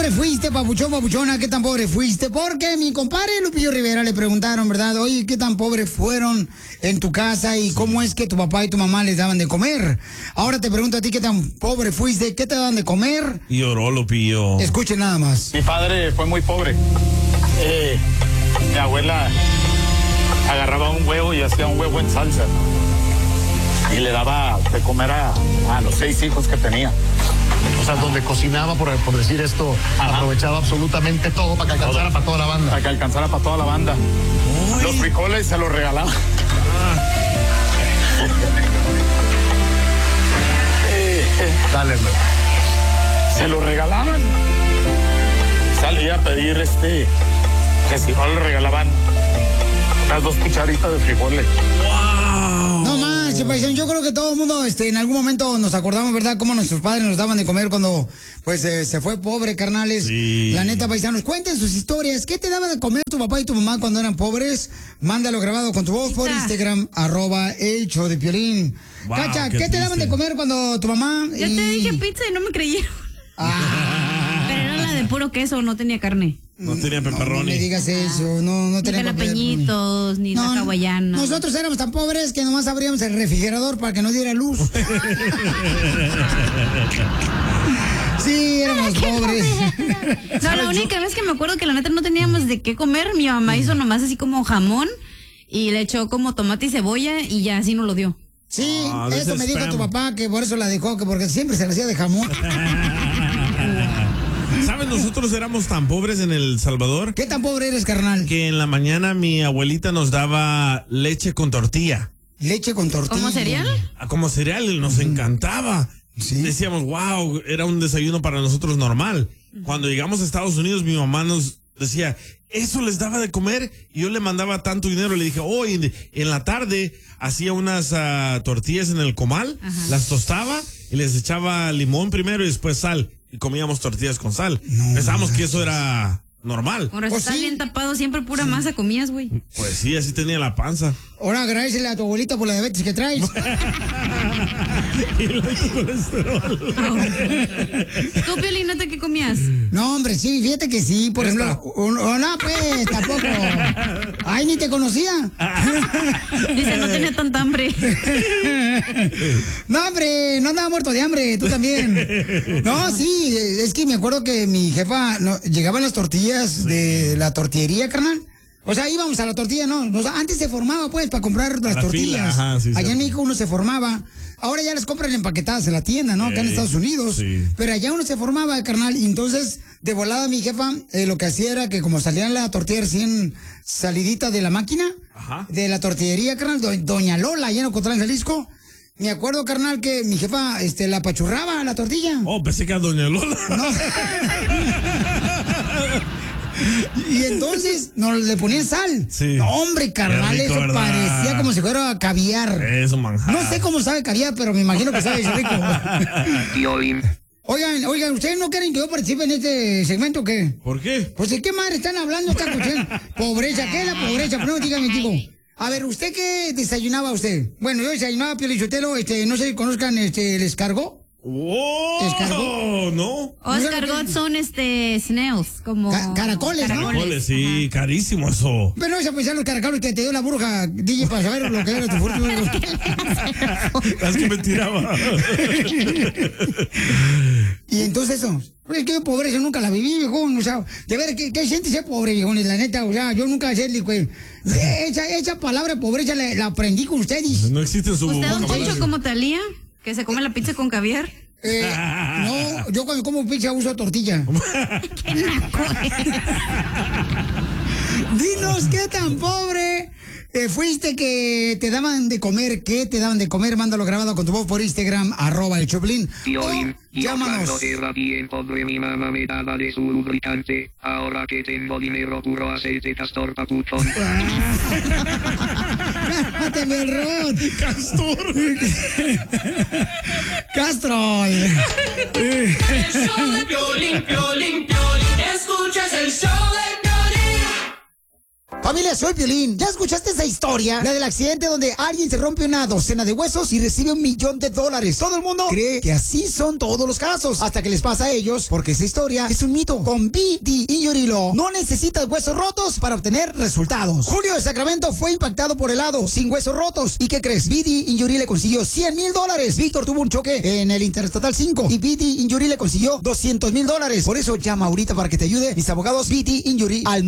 pobre fuiste, papuchón, papuchona? ¿Qué tan pobre fuiste? Porque mi compadre Lupillo Rivera le preguntaron, ¿verdad? Oye, ¿qué tan pobre fueron en tu casa y cómo es que tu papá y tu mamá les daban de comer? Ahora te pregunto a ti, ¿qué tan pobre fuiste? ¿Qué te daban de comer? Y lloró Lupillo. Escuchen nada más. Mi padre fue muy pobre. Mi abuela agarraba un huevo y hacía un huevo en salsa. Y le daba de comer a los 6 hijos que tenía. O sea, donde cocinaba, por decir esto, aprovechaba absolutamente todo para que alcanzara para toda la banda. Para que alcanzara para toda la banda. Uy. Los frijoles se los regalaba. Dale, güey. Se los regalaban. Salía a pedir que si no le regalaban unas 2 cucharitas de frijoles. ¡Wow! No más, paisano, yo creo que todo el mundo en algún momento nos acordamos, ¿verdad? Cómo nuestros padres nos daban de comer cuando pues se fue pobre, carnales. Sí. La neta, paisanos, cuenten sus historias. ¿Qué te daba de comer tu papá y tu mamá cuando eran pobres? Mándalo grabado con tu voz por Instagram, @el show de Piolín. Wow, Cacha, ¿qué te daban de comer cuando tu mamá? Ya te dije pizza y no me creyeron. Pero era la de puro queso, no tenía carne. No tenía pepperoni. No me digas eso, no tenía ni jalapeñitos, ni la hawaiana. Nosotros éramos tan pobres que nomás abríamos el refrigerador para que nos diera luz. Sí, éramos pobres. No, la única vez que me acuerdo que la neta no teníamos de qué comer, mi mamá hizo nomás así como jamón y le echó como tomate y cebolla y ya así nos lo dio. Sí, eso me dijo tu papá, que por eso la dejó, que porque siempre se la hacía de jamón. ¿Sabes? Nosotros éramos tan pobres en El Salvador. ¿Qué tan pobre eres, carnal? Que en la mañana mi abuelita nos daba leche con tortilla. ¿Leche con tortilla? ¿Como cereal? Como cereal, nos encantaba. ¿Sí? Decíamos, wow, era un desayuno para nosotros normal. Cuando llegamos a Estados Unidos, mi mamá nos decía, eso les daba de comer, y yo le mandaba tanto dinero. Le dije, en la tarde hacía unas tortillas en el comal, las tostaba y les echaba limón primero y después sal. Y comíamos tortillas con sal. Pensábamos que eso era normal. Ahora estás bien tapado, siempre pura masa comías, güey. Pues sí, así tenía la panza. Ahora agradecele a tu abuelita por la diabetes que traes. Y el colesterol. ¿Tú, Piolín, neta, qué comías? No, hombre, sí, fíjate que sí. Por ejemplo, no, pues, tampoco. Ay, ni te conocía. Dice, no tenía tanta hambre. No, hombre, no andaba muerto de hambre, tú también. No, sí, es que me acuerdo que mi jefa llegaban las tortillas de la tortillería, carnal. O sea, íbamos a la tortilla, ¿no? O sea, antes se formaba, pues, para comprar las tortillas. Ajá, sí, allá en México uno se formaba. Ahora ya las compran empaquetadas en la tienda, ¿no? Acá en Estados Unidos. Sí. Pero allá uno se formaba, carnal. Y entonces, de volada, mi jefa, lo que hacía era que como salían la tortilla recién salidita de la máquina, de la tortillería, carnal, Doña Lola, allá en Ocotlán, Jalisco. Me acuerdo, carnal, que mi jefa la apachurraba la tortilla. Oh, pensé que a Doña Lola. No. Y entonces nos le ponían sal. Sí. No, hombre, carnal, Qué rico, eso ¿verdad? parecía como si fuera caviar. Eso, manjar. No sé cómo sabe caviar, pero me imagino que sabe rico. Oigan, ¿ustedes no quieren que yo participe en este segmento o qué? ¿Por qué? Pues ¿de qué madre están hablando esta cuestión? Pobreza, ¿qué es la pobreza? Pero no dígame, chico. A ver, ¿usted qué desayunaba usted? Bueno, yo desayunaba Piolichotelo, no sé si conozcan el escargot. ¡Oh! ¿Escargot? ¿No? O escargot son snails, como caracoles, ¿no? Caracoles, sí, carísimo eso. Pero no se pensar los caracoles que te dio la bruja, DJ, para saber lo que era tu fortuna. Las que me tiraba. Y entonces eso, es que yo pobreza nunca la viví, viejón, o sea, de ver ¿qué siente ser pobre, viejón? La neta, o sea, yo nunca sé, esa palabra pobreza la aprendí con ustedes. No existe en su ¿Usted, don vocabulario. Checho, como Talía, que se come la pizza con caviar? No, yo cuando como pizza uso tortilla. Dinos, ¿qué tan pobre fuiste que te daban de comer? ¿Qué te daban de comer? Mándalo grabado con tu voz por Instagram, @el Choplin. Llámanos. Cuando era bien pobre mi mamá me daba de su lubricante. Ahora que tengo dinero puro aceite Castor papuchón. ¡Cálmate, Berrón! Castor. ¡Castrol! El show de Piolín, Piolín, Piolín. Escuchas el show de Piolín. Familia, soy Piolín. ¿Ya escuchaste esa historia? La del accidente donde alguien se rompe una docena de huesos y recibe $1 millón. Todo el mundo cree que así son todos los casos, hasta que les pasa a ellos, porque esa historia es un mito. Con BD Injury Law no necesitas huesos rotos para obtener resultados. Julio de Sacramento fue impactado por helado sin huesos rotos. ¿Y qué crees? BD Injury le consiguió $100,000. Víctor tuvo un choque en el Interestatal 5 y BD Injury le consiguió $200,000. Por eso llama ahorita para que te ayude mis abogados BD Injury al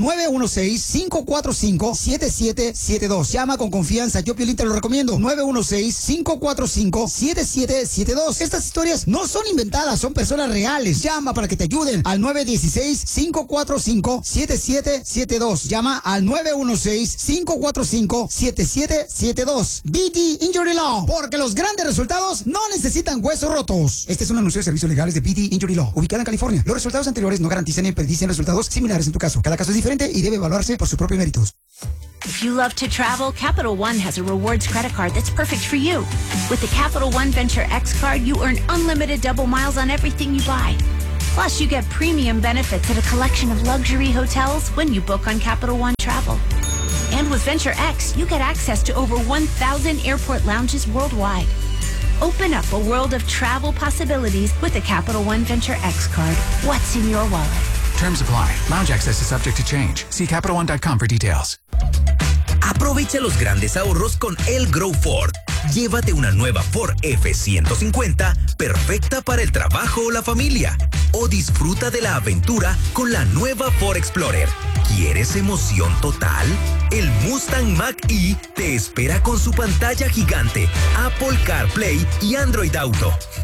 916-545-7772. Llama con confianza. Yo, Piolín, te lo recomiendo. 916-545-7772. Estas historias no son inventadas, son personas reales. Llama para que te ayuden al 916-545-7772. Llama al 916-545-7772. BD Injury Law, porque los grandes resultados no necesitan huesos rotos. Este es un anuncio de servicios legales de BD Injury Law, ubicada en California. Los resultados anteriores no garantizan ni predicen resultados similares en tu caso. Cada caso es diferente y debe evaluarse por sus propios méritos. If you love to travel, Capital One has a rewards credit card that's perfect for you. With the Capital One Venture X card, you earn unlimited double miles on everything you buy. Plus, you get premium benefits at a collection of luxury hotels when you book on Capital One Travel. And with Venture X, you get access to over 1,000 airport lounges worldwide. Open up a world of travel possibilities with the Capital One Venture X card. What's in your wallet? Terms apply. Lounge access is subject to change. See CapitalOne.com for details. Aprovecha los grandes ahorros con El Grow Ford. Llévate una nueva Ford F-150 perfecta para el trabajo o la familia. O disfruta de la aventura con la nueva Ford Explorer. ¿Quieres emoción total? El Mustang Mach-E te espera con su pantalla gigante, Apple CarPlay y Android Auto.